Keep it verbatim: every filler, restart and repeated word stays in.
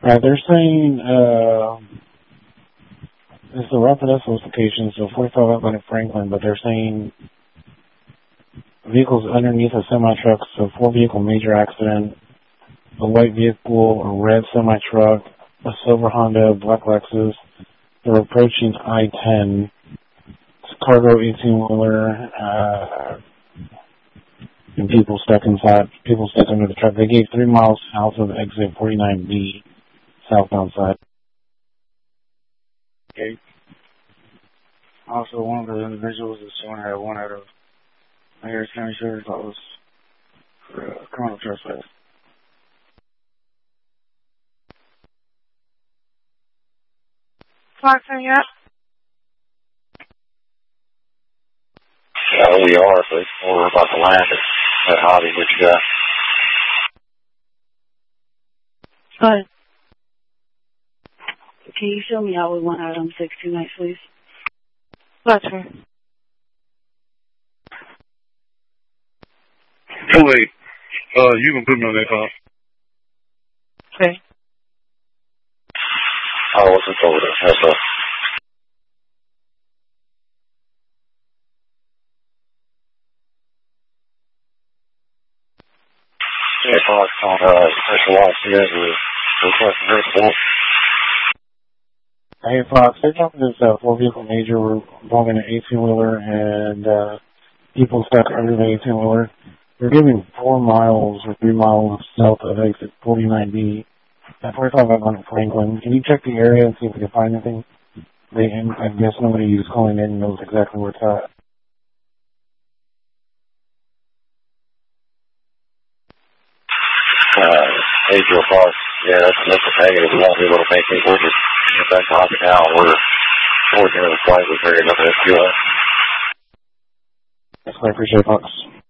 Right, they're saying, uh, this is the Rapides location, so forty-five Atlantic Franklin, but they're saying vehicles underneath a semi-truck, so four-vehicle major accident, a white vehicle, a red semi-truck, a silver Honda, black Lexus. They're approaching I ten. It's a cargo eighteen-wheeler, uh, and people stuck inside, people stuck under the truck. They gave three miles south of exit forty-nine B, southbound side. Okay. Also, one of the individuals is showing her one out of Harris County Sheriff's Office for uh, criminal trespass. Clarkson, yeah? Yeah, we are, but we're about to land at, at Hobby, what you got? Go ahead. Can you show me how we want item six tonight, please? Gotcha. Oh, wait. Uh, you can put me on that call. Okay. Oh, what's it over there? That's up. Yeah, Fox on, uh, Special Watch here, we're requesting her support. Hey, Fox, they're talking this uh, four-vehicle major. We're involving an eighteen-wheeler and uh, people stuck under the eighteen-wheeler. They're giving four miles or three miles south of exit forty-nine B at forty-five Atlantic Franklin. Can you check the area and see if we can find anything? They, I guess nobody who's calling in knows exactly where it's at. Uh, Adriel Fox, yeah, that's, that's a negative. We won't be able to make it. We'll just get back to Hobby now. We're towards the end of the flight. We're very enough to S Q S. That's what I appreciate, Fox.